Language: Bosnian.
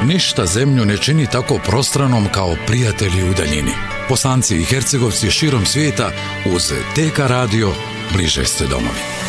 Ništa zemlju ne čini tako prostranom kao prijatelji u daljini. Bosanci i Hercegovci širom svijeta uz TK Radio bliže ste domovi.